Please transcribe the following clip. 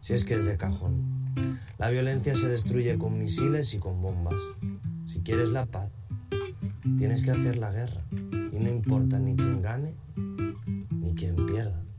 si es que es de cajón. La violencia se destruye con misiles y con bombas. Si quieres la paz, tienes que hacer la guerra. Y no importa ni quién gane, ni quién pierda.